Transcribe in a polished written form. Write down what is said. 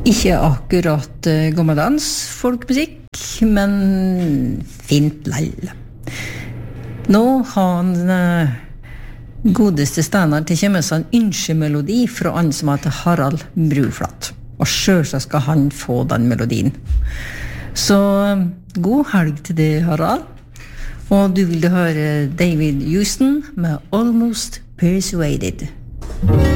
Ikke akkurat gammeldans folkmusikk, men fint lell. Nå har han godeste Steinar til kjemmes en ønskemelodi fra han som heter Harald Bruflat. Og selvsagt skal han få den melodien. Så god helg til det, Harald. Og du vil høre David Houston med Almost Persuaded.